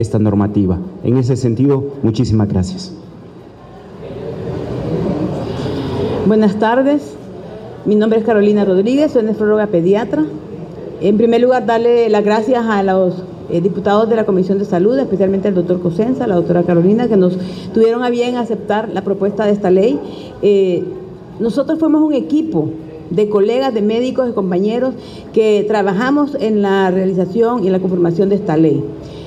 esta normativa. En ese sentido, muchísimas gracias. Buenas tardes, mi nombre es Carolina Rodríguez, soy nefróloga pediatra. En primer lugar, darle las gracias a los diputados de la Comisión de Salud, especialmente al doctor Cosenza, la doctora Carolina, que nos tuvieron a bien aceptar la propuesta de esta ley. Nosotros fuimos un equipo de colegas, de médicos y compañeros que trabajamos en la realización y en la conformación de esta ley.